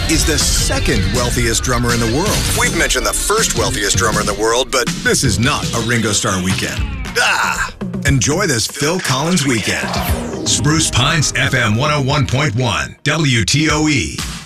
is the second wealthiest drummer in the world. We've mentioned the first wealthiest drummer in the world, but this is not a Ringo Starr weekend. Enjoy this Phil Collins weekend. Spruce Pines FM 101.1 WTOE.